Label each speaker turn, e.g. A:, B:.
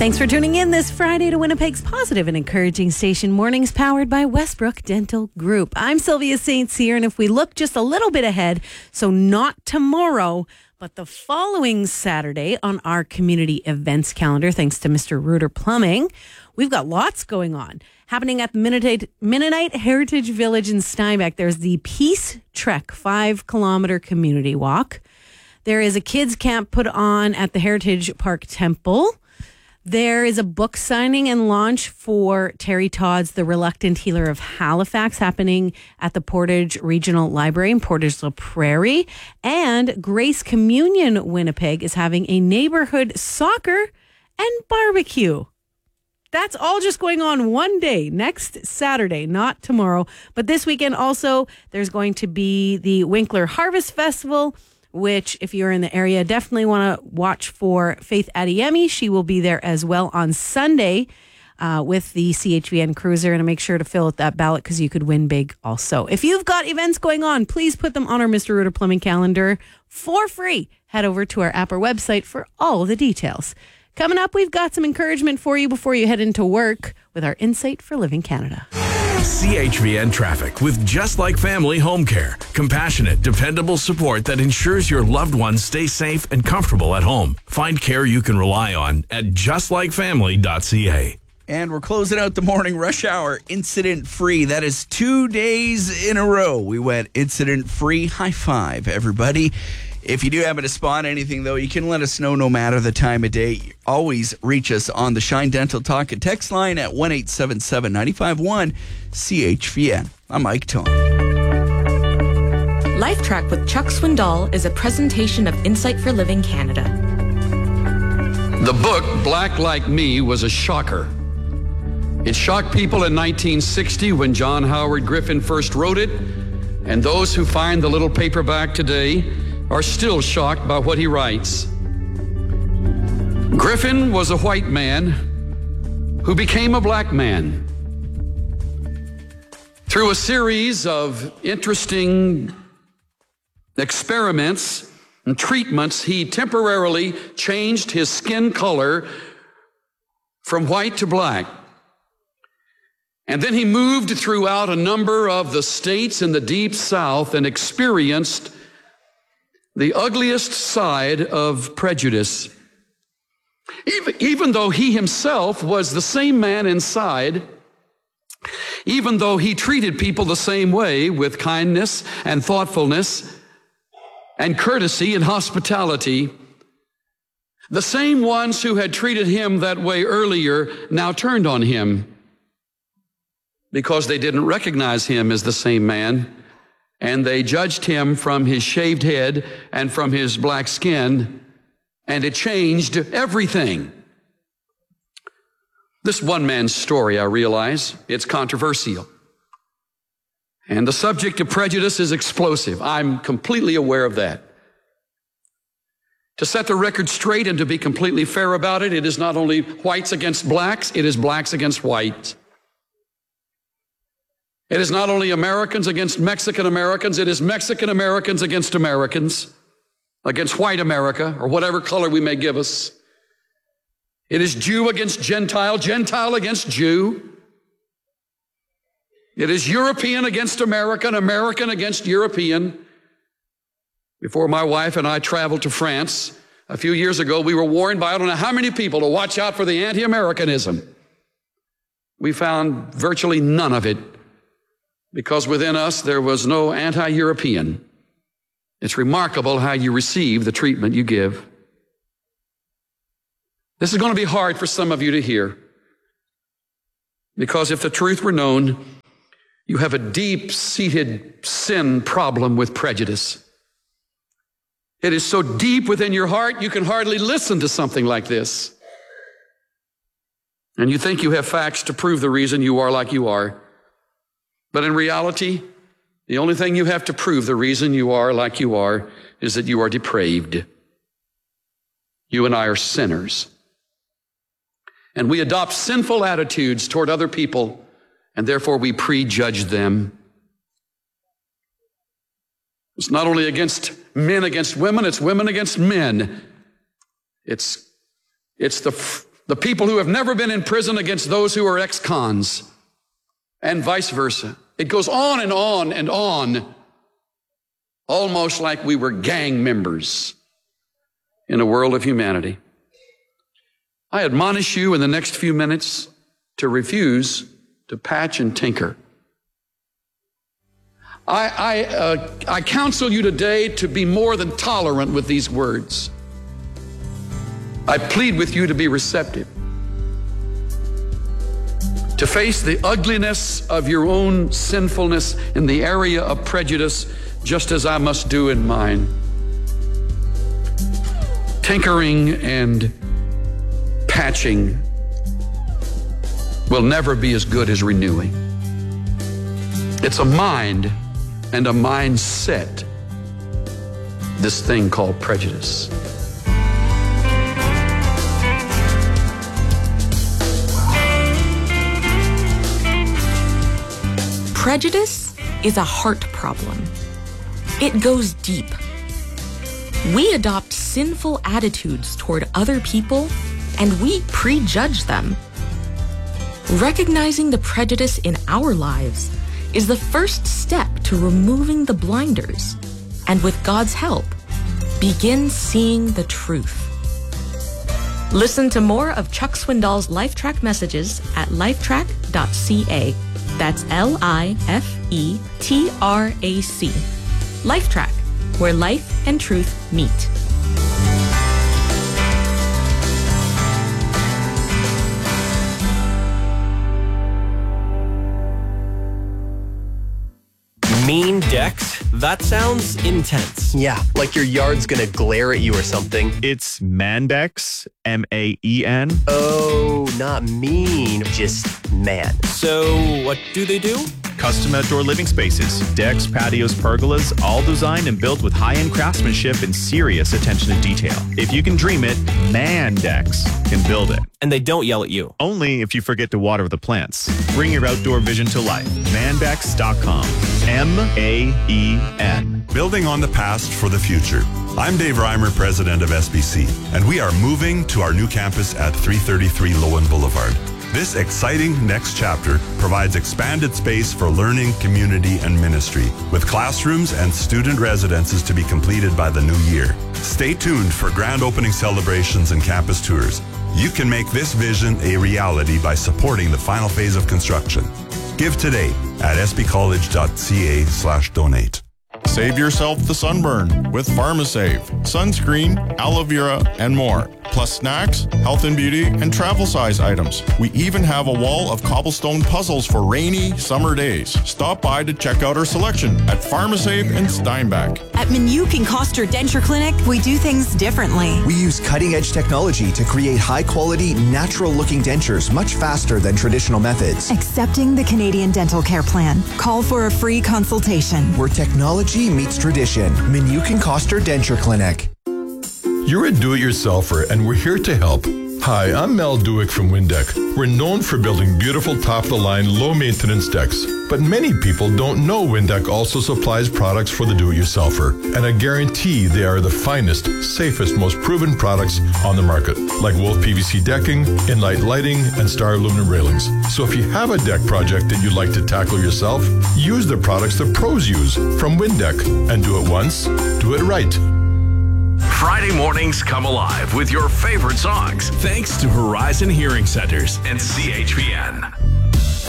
A: Thanks for tuning in this Friday to Winnipeg's positive and encouraging station, mornings powered by Westbrook Dental Group. I'm Sylvia St. Cyr, and if we look just a little bit ahead, so not tomorrow, but the following Saturday on our community events calendar, thanks to Mr. Reuter Plumbing, we've got lots going on. Happening at the Mennonite Heritage Village in Steinbach, there's the Peace Trek 5-kilometer community walk. There is a kids camp put on at the Heritage Park Temple. There is a book signing and launch for Terry Todd's The Reluctant Healer of Halifax happening at the Portage Regional Library in Portage La Prairie. And Grace Communion Winnipeg is having a neighborhood soccer and barbecue. That's all just going on one day, next Saturday, not tomorrow. But this weekend also, there's going to be the Winkler Harvest Festival, which, if you're in the area, definitely want to watch for Faith Adeyemi. She will be there as well on Sunday with the CHVN Cruiser. And make sure to fill out that ballot because you could win big also. If you've got events going on, please put them on our Mr. Reuter Plumbing calendar for free. Head over to our app or website for all of the details. Coming up, we've got some encouragement for you before you head into work with our Insight for Living Canada.
B: CHVN Traffic with Just Like Family Home Care. Compassionate, dependable support that ensures your loved ones stay safe and comfortable at home. Find care you can rely on at justlikefamily.ca.
C: And we're closing out the morning rush hour incident-free. That is 2 days in a row we went incident-free. High five, everybody. If you do happen to spot anything, though, you can let us know no matter the time of day. Always reach us on the Shine Dental Talk and text line at 1-877-951-CHVN. I'm Mike Tone.
D: Life Track with Chuck Swindoll is a presentation of Insight for Living Canada.
E: The book, Black Like Me, was a shocker. It shocked people in 1960 when John Howard Griffin first wrote it, and those who find the little paperback today are still shocked by what he writes. Griffin was a white man who became a black man. Through a series of interesting experiments and treatments, he temporarily changed his skin color from white to black. And then he moved throughout a number of the states in the Deep South and experienced the ugliest side of prejudice. Even though he himself was the same man inside, even though he treated people the same way with kindness and thoughtfulness and courtesy and hospitality, the same ones who had treated him that way earlier now turned on him because they didn't recognize him as the same man. And they judged him from his shaved head and from his black skin, and it changed everything. This one man's story, I realize, it's controversial. And the subject of prejudice is explosive. I'm completely aware of that. To set the record straight and to be completely fair about it, it is not only whites against blacks, it is blacks against whites. It is not only Americans against Mexican Americans, it is Mexican Americans against Americans, against white America, or whatever color we may give us. It is Jew against Gentile, Gentile against Jew. It is European against American, American against European. Before my wife and I traveled to France a few years ago, we were warned by I don't know how many people to watch out for the anti-Americanism. We found virtually none of it, because within us there was no anti-European. It's remarkable how you receive the treatment you give. This is going to be hard for some of you to hear, because if the truth were known, you have a deep-seated sin problem with prejudice. It is so deep within your heart, you can hardly listen to something like this. And you think you have facts to prove the reason you are like you are. But in reality, the only thing you have to prove the reason you are like you are is that you are depraved. You and I are sinners. And we adopt sinful attitudes toward other people, and therefore we prejudge them. It's not only against men against women, it's women against men. It's the the people who have never been in prison against those who are ex-cons, and vice versa. It goes on and on and on, almost like we were gang members in a world of humanity. I admonish you in the next few minutes to refuse to patch and tinker. I counsel you today to be more than tolerant with these words. I plead with you to be receptive, to face the ugliness of your own sinfulness in the area of prejudice, just as I must do in mine. Tinkering and patching will never be as good as renewing. It's a mind and a mindset, this thing called prejudice.
D: Prejudice is a heart problem. It goes deep. We adopt sinful attitudes toward other people, and we prejudge them. Recognizing the prejudice in our lives is the first step to removing the blinders, and with God's help, begin seeing the truth. Listen to more of Chuck Swindoll's LifeTrack messages at lifetrack.ca. That's LIFETRAC. LifeTrack, where life and truth meet.
F: Mean decks? That sounds intense.
G: Yeah, like your yard's gonna glare at you or something.
H: It's Mandex, M-A-E-N.
G: Oh, not mean, just man.
F: So, what do they do?
H: Custom outdoor living spaces, decks, patios, pergolas, all designed and built with high-end craftsmanship and serious attention to detail. If you can dream it, Mandex can build it.
F: And they don't yell at you.
H: Only if you forget to water the plants. Bring your outdoor vision to life. Mandex.com. M-A-E-N.
I: Building on the past for the future. I'm Dave Reimer, president of SBC, and we are moving to our new campus at 333 Lowen Boulevard. This exciting next chapter provides expanded space for learning, community, and ministry, with classrooms and student residences to be completed by the new year. Stay tuned for grand opening celebrations and campus tours. You can make this vision a reality by supporting the final phase of construction. Give today at sbcollege.ca/donate.
J: Save yourself the sunburn with PharmaSave, sunscreen, aloe vera, and more. Plus snacks, health and beauty, and travel size items. We even have a wall of cobblestone puzzles for rainy summer days. Stop by to check out our selection at PharmaSave in Steinbach.
K: At Minuke and Koster Denture Clinic, we do things differently.
L: We use cutting-edge technology to create high-quality, natural-looking dentures much faster than traditional methods.
K: Accepting the Canadian Dental Care Plan. Call for a free consultation.
L: Where technology meets tradition. Minuke and Koster Denture Clinic.
M: You're a do-it-yourselfer, and we're here to help. Hi, I'm Mel Duick from Windeck. We're known for building beautiful top-of-the-line, low-maintenance decks. But many people don't know Windeck also supplies products for the do-it-yourselfer, and I guarantee they are the finest, safest, most proven products on the market, like Wolf PVC decking, Inlight lighting, and Star aluminum railings. So if you have a deck project that you'd like to tackle yourself, use the products the pros use from Windeck, and do it once, do it right.
B: Friday mornings come alive with your favorite songs, thanks to Horizon Hearing Centers and CHPN.